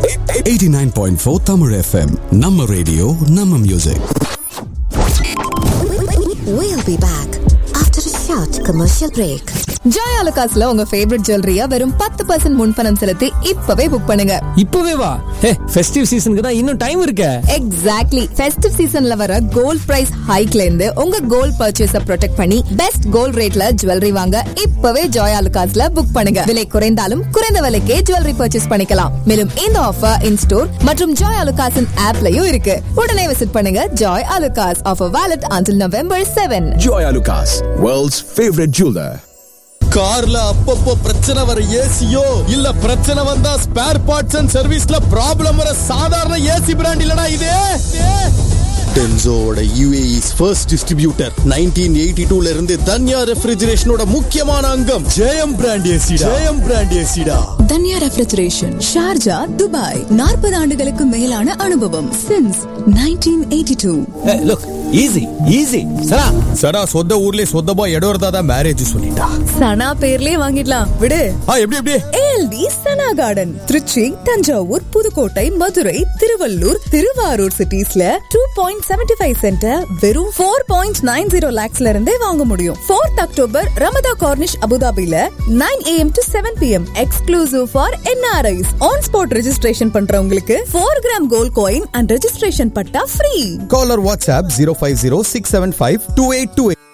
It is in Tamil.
89.4 Tamil FM. நம்ம ரேடியோ நம்ம music. We'll be back after a short commercial break. Joy அலுகாஸ்ல உங்க ஃபேவரட் ஜுவல்லரியா வெறும் 10% முன்பணம் செலுத்தி இப்பவே புக் பண்ணுங்க. இப்பவே வா. ஃபெஸ்டிவ் சீசனுக்கு தான் இன்னும் டைம் இருக்கு. எக்ஸாக்ட்லி. ஃபெஸ்டிவ் சீசன்ல வர கோல்ட் பிரைஸ் ஹைக்ல இருந்து உங்க கோல்ட் பர்ச்சேஸ ப்ரொடெக்ட் பண்ணி பெஸ்ட் கோல்ட் ரேட்ல ஜுவல்லரி வாங்க இப்பவே ஜாய் அலுகாஸ்ல புக் பண்ணுங்க. விலை குறைந்தாலும் குறைந்த விலைக்கே ஜுவல்லரி பர்ச்சேஸ் பண்ணிக்கலாம். மேலும் இந்த ஆஃபர் இன் ஸ்டோர் மற்றும் ஜாய் அலுகாஸின் ஆப்லயும் இருக்கு. உடனே விசிட் பண்ணுங்க Joy Alukkas. Offer valid until November 7. Joy Alucas, world's favorite jeweler. கார்ல அப்பப்போ பிரச்சனை வர ஏசியோ இல்ல பிரச்சனை வந்தா ஸ்பேர் பார்ட்ஸ் அண்ட் சர்வீஸ்ல ப்ராப்ளம் வர சாதாரண ஏசி பிராண்ட் இல்லடா இது. டென்சோவோட UAE's first distributor 1982ல இருந்து தன்யா ரெஃப்ரிஜரேஷனோட முக்கியமான அங்கம் ஜெயம் brand ஏசிடா. Dhanya refrigeration, Sharjah, Dubai. 40 ஆண்டுகளுக்கு மேலான அனுபவம் since 1982. Look, easy. சரா சொந்த ஊர்லயே சொந்தமா இடம் இருந்தா மேரேஜ் சொல்லிட்டா. சனா பேர்லயே வாங்கிடலாம் விடு. எப்படி ALD சனா கார்டன், திருச்சி, தஞ்சாவூர், புதுக்கோட்டை, மதுரை, திருவள்ளூர், திருவாரூர் சிட்டிஸ்ல 2.75 சென்டர் வெறும் 4.90 lakhsல இருந்தே வாங்க முடியும். 4th October Ramada Cornish அபுதாபில 9 AM to 7 PM exclusive for NRIs. On spot registration பண்றவங்களுக்கு 4 gram gold coin and registration patta free. Call or WhatsApp 050 675 2828.